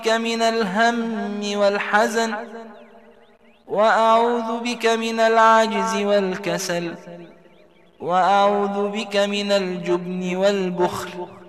بك من الهم والحزن، وأعوذ بك من العجز والكسل، وأعوذ بك من الجبن والبخل،